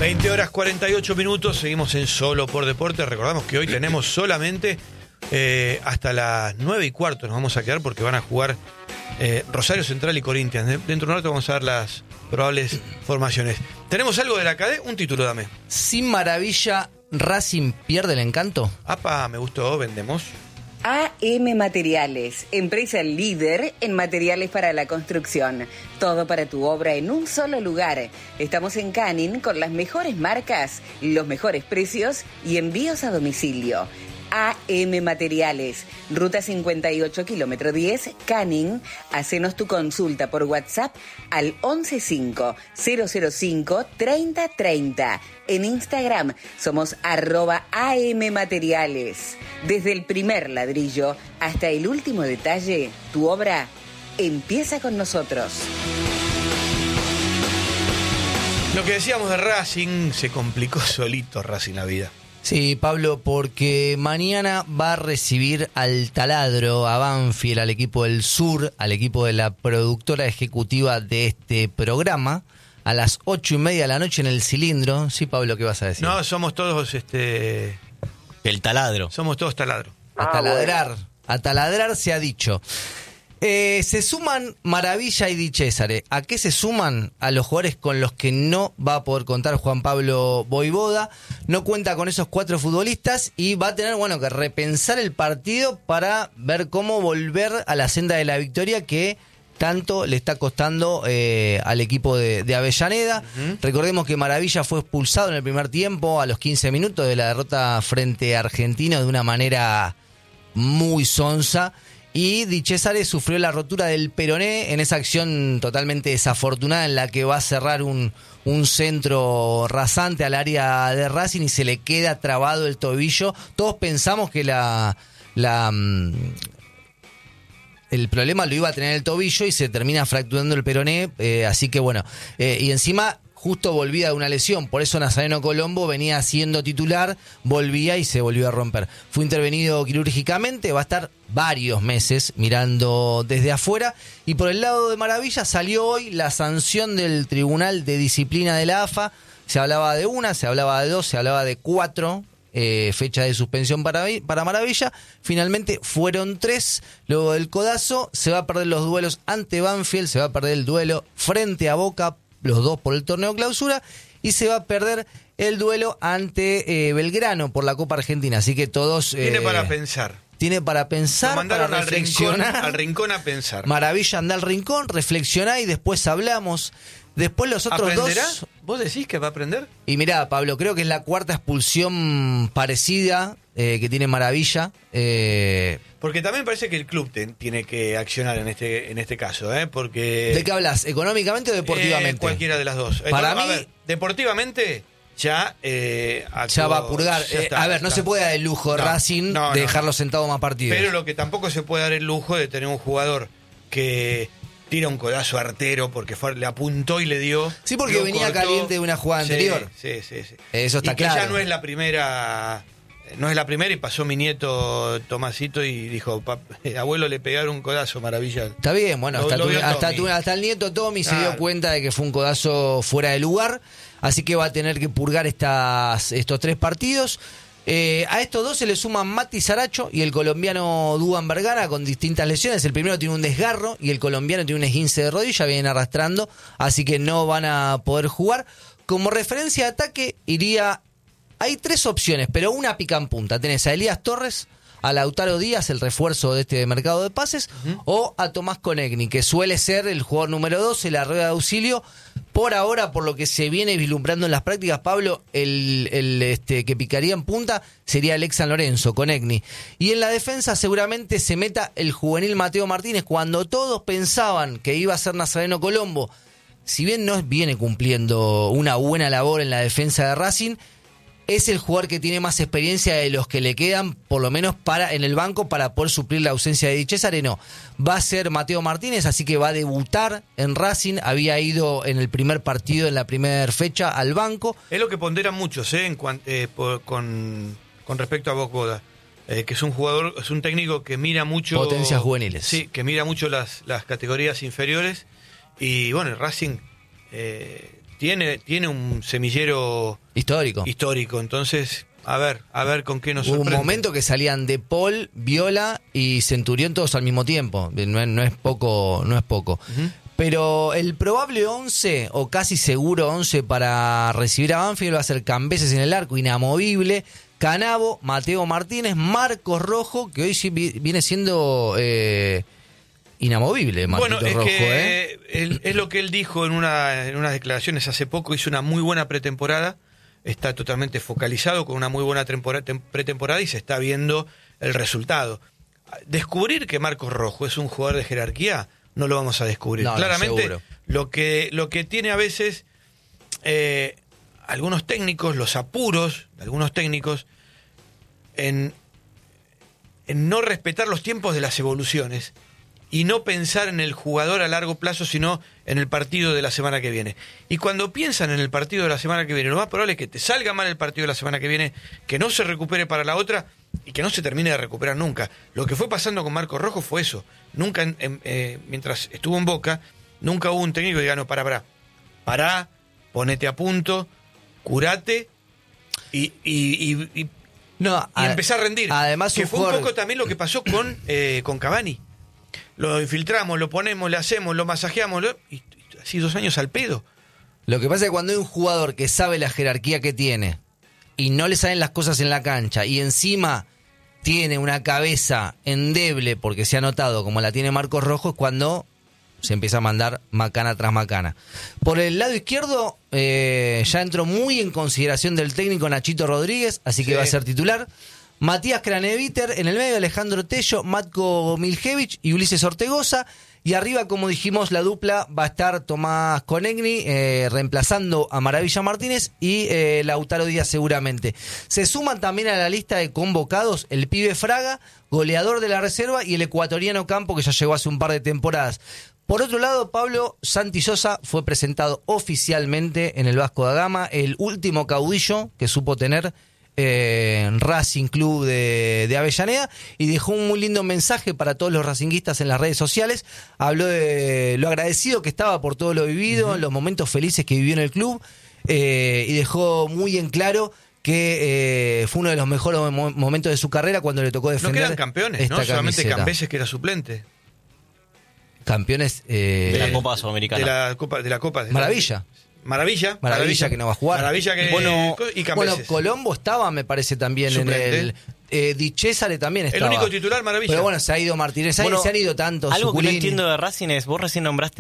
20 horas 48 minutos, seguimos en Solo por Deporte. Recordamos que hoy tenemos solamente hasta las 9:15 nos vamos a quedar porque van a jugar Rosario Central y Corinthians. Dentro de un rato vamos a ver las probables formaciones. ¿Tenemos algo de la KD? Un título, dame. Sin Maravilla, Racing pierde el encanto. Apa, me gustó, vendemos. AM Materiales, empresa líder en materiales para la construcción. Todo para tu obra en un solo lugar. Estamos en Canning con las mejores marcas, los mejores precios y envíos a domicilio. AM Materiales, Ruta 58, kilómetro 10, Canning. Hacenos tu consulta por WhatsApp al 115-005-3030. En Instagram somos @AM Materiales. Desde el primer ladrillo hasta el último detalle, tu obra empieza con nosotros. Lo que decíamos de Racing, se complicó solito Racing la vida. Sí, Pablo, porque mañana va a recibir al Taladro, a Banfield, al equipo del Sur, al equipo de la productora ejecutiva de este programa, a las 8:30 de la noche en el Cilindro. Sí, Pablo, ¿qué vas a decir? No, somos todos El Taladro. somos todos taladro. A taladrar se ha dicho. Se suman Maravilla y Di Cesare. ¿A qué se suman? A los jugadores con los que no va a poder contar Juan Pablo Vojvoda. No cuenta con esos 4 futbolistas y va a tener, que repensar el partido para ver cómo volver a la senda de la victoria que tanto le está costando al equipo de Avellaneda. Uh-huh. Recordemos que Maravilla fue expulsado en el primer tiempo a los 15 minutos de la derrota frente a Argentinos de una manera muy sonsa. Y Di Cesare sufrió la rotura del peroné en esa acción totalmente desafortunada en la que va a cerrar un centro rasante al área de Racing y se le queda trabado el tobillo. Todos pensamos que el problema lo iba a tener el tobillo y se termina fracturando el peroné, así que y encima justo volvía de una lesión, por eso Nazareno Colombo venía siendo titular, volvía y se volvió a romper. Fue intervenido quirúrgicamente, va a estar varios meses mirando desde afuera. Y por el lado de Maravilla salió hoy la sanción del Tribunal de Disciplina de la AFA. Se hablaba de 1, se hablaba de 2, se hablaba de 4 fechas de suspensión para Maravilla. Finalmente fueron 3. Luego del codazo se va a perder los duelos ante Banfield, se va a perder el duelo frente a Boca, los 2 por el torneo clausura, y se va a perder el duelo ante Belgrano por la Copa Argentina. Así que todos... Tiene para pensar. Lo mandaron para reflexionar. al rincón a pensar. Maravilla, anda al rincón, reflexioná y después hablamos. Después los otros ¿Aprenderá? 2... ¿Vos decís que va a aprender? Y mirá, Pablo, creo que es la 4ª expulsión parecida que tiene Maravilla. Porque también parece que el club tiene que accionar en este caso, porque... ¿De qué hablas? ¿Económicamente o deportivamente? Cualquiera de las dos. Para mí... A ver, deportivamente... Ya va a purgar. No se puede dar el lujo Racing de dejarlo sentado más partidos. Pero lo que tampoco se puede dar el lujo de tener un jugador que tira un codazo artero porque le apuntó y le dio. Sí, porque venía cortó, caliente de una jugada anterior. Sí. Eso está claro. Ya no es la primera. No es la primera y pasó mi nieto Tomasito y dijo, abuelo, le pegaron un codazo, Maravilla. Está bien, hasta el nieto Tommy se dio cuenta de que fue un codazo fuera de lugar, así que va a tener que purgar estos 3 partidos. A estos 2 se le suman Mati Saracho y el colombiano Duban Vergara con distintas lesiones. El primero tiene un desgarro y el colombiano tiene un esguince de rodilla, vienen arrastrando, así que no van a poder jugar. Como referencia de ataque iría... Hay 3 opciones, pero una pica en punta. Tenés a Elías Torres, a Lautaro Díaz, el refuerzo de este mercado de pases, o a Tomás Conegni, que suele ser el jugador número 2 en la rueda de auxilio. Por ahora, por lo que se viene vislumbrando en las prácticas, Pablo, el que picaría en punta sería Alex San Lorenzo, Conegni. Y en la defensa seguramente se meta el juvenil Mateo Martínez, cuando todos pensaban que iba a ser Nazareno Colombo. Si bien no viene cumpliendo una buena labor en la defensa de Racing, es el jugador que tiene más experiencia de los que le quedan, por lo menos en el banco, para poder suplir la ausencia de Di Cesare. No, va a ser Mateo Martínez, así que va a debutar en Racing. Había ido en el primer partido, en la primera fecha, al banco. Es lo que ponderan muchos con respecto a Vojvoda, que es un jugador, es un técnico que mira mucho... Potencias juveniles. Sí, que mira mucho las categorías inferiores. Y bueno, Racing... tiene un semillero histórico. Entonces, a ver con qué nos sorprende. Hubo un momento que salían De Paul, Viola y Centurión todos al mismo tiempo. No es poco. Uh-huh. Pero el probable 11, o casi seguro 11 para recibir a Banfield va a ser Cambeses en el arco, inamovible, Canavo, Mateo Martínez, Marcos Rojo, que hoy sí viene siendo inamovible, Marquito Rojo. Es lo que él dijo en unas declaraciones hace poco, hizo una muy buena pretemporada, está totalmente focalizado con una muy buena pretemporada y se está viendo el resultado. Descubrir que Marcos Rojo es un jugador de jerarquía, no lo vamos a descubrir. No, claramente, no, lo que tiene a veces algunos técnicos, los apuros de algunos técnicos, en no respetar los tiempos de las evoluciones y no pensar en el jugador a largo plazo, sino en el partido de la semana que viene. Y cuando piensan en el partido de la semana que viene, lo más probable es que te salga mal el partido de la semana que viene, que no se recupere para la otra y que no se termine de recuperar nunca. Lo que fue pasando con Marcos Rojo fue eso. Nunca, mientras estuvo en Boca, nunca hubo un técnico que diga, no, pará, ponete a punto, curate y empezar a rendir. Además, que fue un poco también lo que pasó con Cavani. Lo infiltramos, lo ponemos, le hacemos, lo masajeamos, y así 2 años al pedo. Lo que pasa es que cuando hay un jugador que sabe la jerarquía que tiene y no le salen las cosas en la cancha y encima tiene una cabeza endeble porque se ha notado como la tiene Marcos Rojo, es cuando se empieza a mandar macana tras macana. Por el lado izquierdo ya entró muy en consideración del técnico Nachito Rodríguez, así que va a ser titular. Matías Craneviter, en el medio Alejandro Tello, Matko Miljevich y Ulises Ortegoza. Y arriba, como dijimos, la dupla va a estar Tomás Konechny reemplazando a Maravilla Martínez y Lautaro Díaz seguramente. Se suman también a la lista de convocados el pibe Fraga, goleador de la reserva, y el ecuatoriano Campo, que ya llegó hace un par de temporadas. Por otro lado, Pablo Santi Sosa fue presentado oficialmente en el Vasco da Gama, el último caudillo que supo tener Racing Club de Avellaneda, y dejó un muy lindo mensaje para todos los racinguistas en las redes sociales. Habló de lo agradecido que estaba por todo lo vivido, los momentos felices que vivió en el club, y dejó muy en claro que fue uno de los mejores momentos de su carrera cuando le tocó defender. No quedan campeones, ¿no? Solamente Cambeses, que era suplente. Campeones de la Copa Sudamericana. De la Copa. Maravilla que no va a jugar. Maravilla que y Cambeses. Bueno, Colombo estaba, me parece, también suplente. En el Di Cesare también estaba. El único titular, Maravilla. Pero bueno, se ha ido Martínez, se han ido tantos. Algo que no entiendo de Racing es, vos recién nombraste